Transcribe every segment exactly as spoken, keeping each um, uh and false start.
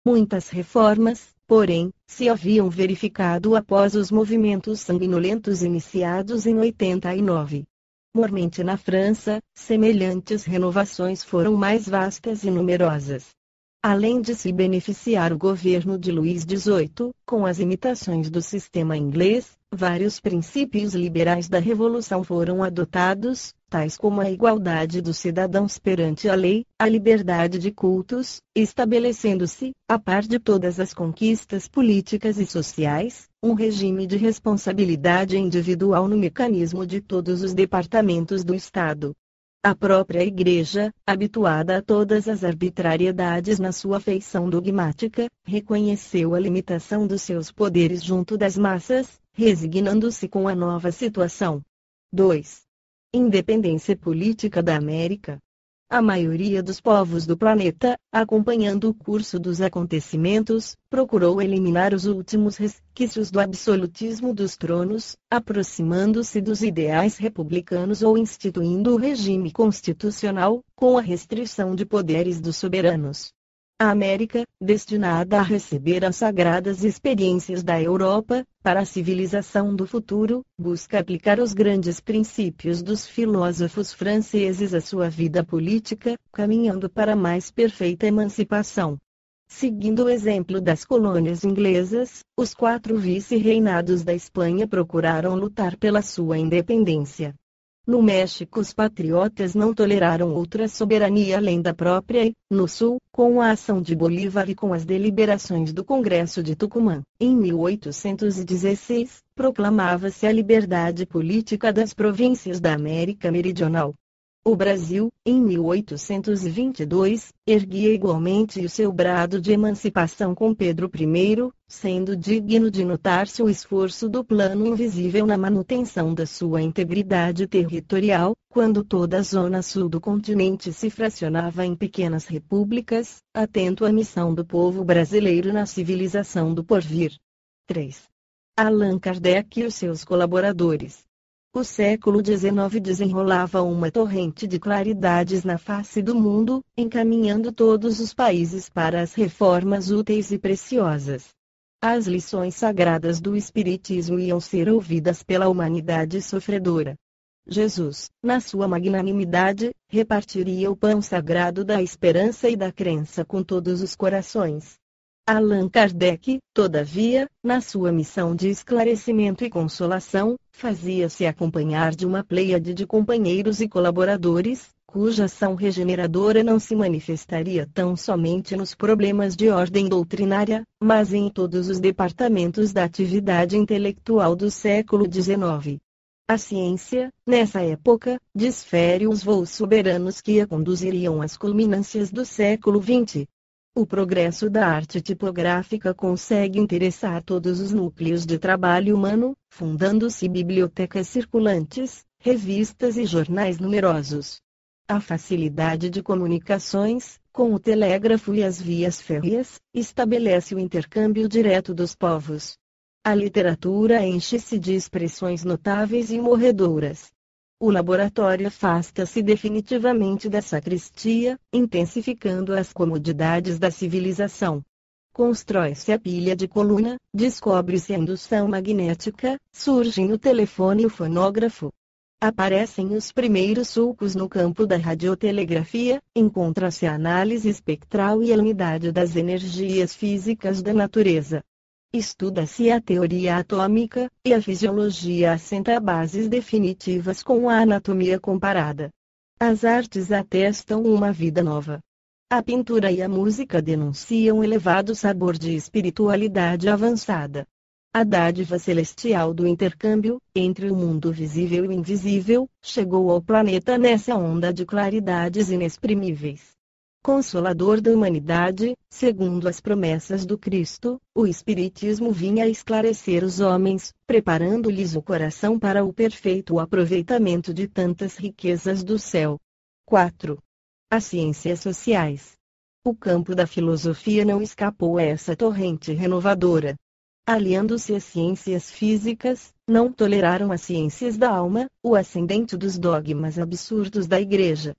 Muitas reformas, porém, se haviam verificado após os movimentos sanguinolentos iniciados em oitenta e nove. Mormente na França, semelhantes renovações foram mais vastas e numerosas. Além de se beneficiar o governo de Luís dezoito, com as imitações do sistema inglês, vários princípios liberais da Revolução foram adotados, tais como a igualdade dos cidadãos perante a lei, a liberdade de cultos, estabelecendo-se, a par de todas as conquistas políticas e sociais, um regime de responsabilidade individual no mecanismo de todos os departamentos do Estado. A própria Igreja, habituada a todas as arbitrariedades na sua feição dogmática, reconheceu a limitação dos seus poderes junto das massas, resignando-se com a nova situação. dois. Independência política da América. A maioria dos povos do planeta, acompanhando o curso dos acontecimentos, procurou eliminar os últimos resquícios do absolutismo dos tronos, aproximando-se dos ideais republicanos ou instituindo o regime constitucional, com a restrição de poderes dos soberanos. A América, destinada a receber as sagradas experiências da Europa, para a civilização do futuro, busca aplicar os grandes princípios dos filósofos franceses à sua vida política, caminhando para a mais perfeita emancipação. Seguindo o exemplo das colônias inglesas, os quatro vice-reinados da Espanha procuraram lutar pela sua independência. No México, os patriotas não toleraram outra soberania além da própria e, no Sul, com a ação de Bolívar e com as deliberações do Congresso de Tucumã, em mil oitocentos e dezesseis, proclamava-se a liberdade política das províncias da América Meridional. O Brasil, em mil oitocentos e vinte e dois, erguia igualmente o seu brado de emancipação com Pedro I, sendo digno de notar-se o esforço do Plano Invisível na manutenção da sua integridade territorial, quando toda a zona sul do continente se fracionava em pequenas repúblicas, atento à missão do povo brasileiro na civilização do porvir. três. Allan Kardec e os seus colaboradores. O século dezenove desenrolava uma torrente de claridades na face do mundo, encaminhando todos os países para as reformas úteis e preciosas. As lições sagradas do Espiritismo iam ser ouvidas pela humanidade sofredora. Jesus, na sua magnanimidade, repartiria o pão sagrado da esperança e da crença com todos os corações. Allan Kardec, todavia, na sua missão de esclarecimento e consolação, fazia-se acompanhar de uma pleiade de companheiros e colaboradores, cuja ação regeneradora não se manifestaria tão somente nos problemas de ordem doutrinária, mas em todos os departamentos da atividade intelectual do século dezenove. A ciência, nessa época, desfere os voos soberanos que a conduziriam às culminâncias do século vinte. O progresso da arte tipográfica consegue interessar todos os núcleos de trabalho humano, fundando-se bibliotecas circulantes, revistas e jornais numerosos. A facilidade de comunicações, com o telégrafo e as vias férreas, estabelece o intercâmbio direto dos povos. A literatura enche-se de expressões notáveis e morredoras. O laboratório afasta-se definitivamente da sacristia, intensificando as comodidades da civilização. Constrói-se a pilha de coluna, descobre-se a indução magnética, surgem o telefone e o fonógrafo. Aparecem os primeiros sulcos no campo da radiotelegrafia, encontra-se a análise espectral e a unidade das energias físicas da natureza. Estuda-se a teoria atômica, e a fisiologia assenta bases definitivas com a anatomia comparada. As artes atestam uma vida nova. A pintura e a música denunciam elevado sabor de espiritualidade avançada. A dádiva celestial do intercâmbio, entre o mundo visível e o invisível, chegou ao planeta nessa onda de claridades inexprimíveis. Consolador da humanidade, segundo as promessas do Cristo, o Espiritismo vinha esclarecer os homens, preparando-lhes o coração para o perfeito aproveitamento de tantas riquezas do céu. quatro. As ciências sociais. O campo da filosofia não escapou a essa torrente renovadora. Aliando-se às ciências físicas, não toleraram as ciências da alma, o ascendente dos dogmas absurdos da Igreja.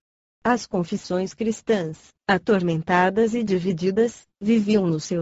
As confissões cristãs, atormentadas e divididas, viviam nos seus